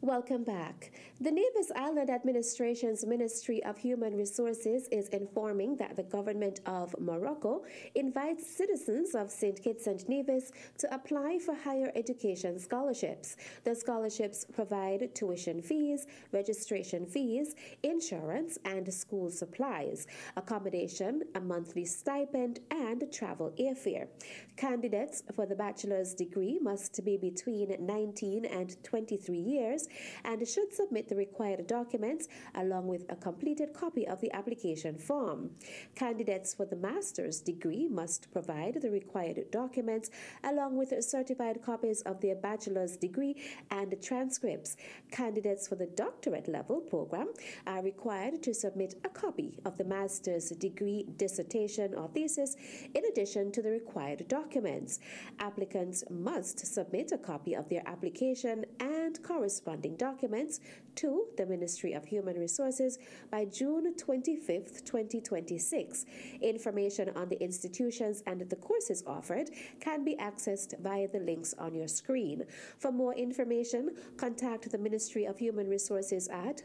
Welcome back. The Nevis Island Administration's Ministry of Human Resources is informing that the government of Morocco invites citizens of St. Kitts and Nevis to apply for higher education scholarships. The scholarships provide tuition fees, registration fees, insurance, and school supplies, accommodation, a monthly stipend, and travel airfare. Candidates for the bachelor's degree must be between 19 and 23 years and should submit the required documents along with a completed copy of the application form. Candidates for the master's degree must provide the required documents along with certified copies of their bachelor's degree and transcripts. Candidates for the doctorate level program are required to submit a copy of the master's degree, dissertation, or thesis in addition to the required documents. Applicants must submit a copy of their application and corresponding documents to the Ministry of Human Resources by June 25, 2026. Information on the institutions and the courses offered can be accessed via the links on your screen. For more information, contact the Ministry of Human Resources at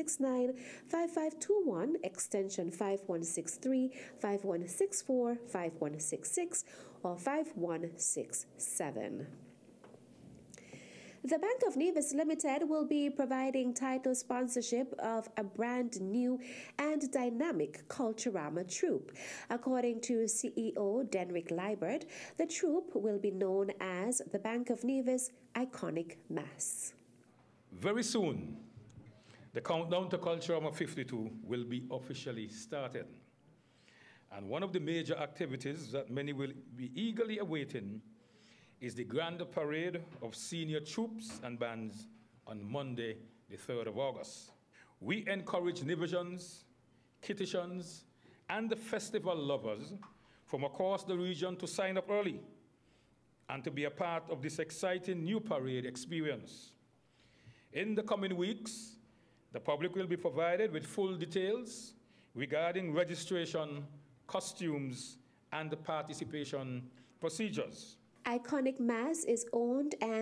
469-5521, extension 5163, 5164, 5166, or 5167. The Bank of Nevis Limited will be providing title sponsorship of a brand new and dynamic Culturama troupe. According to CEO Denrick Liebert, the troupe will be known as the Bank of Nevis Iconic Mass. Very soon, the countdown to Culturama 52 will be officially started. And one of the major activities that many will be eagerly awaiting is the grand parade of senior troops and bands on Monday, the 3rd of August. We encourage Nevisians, Kittitians, and the festival lovers from across the region to sign up early and to be a part of this exciting new parade experience. In the coming weeks, the public will be provided with full details regarding registration, costumes, and the participation procedures. Iconic Mass is owned and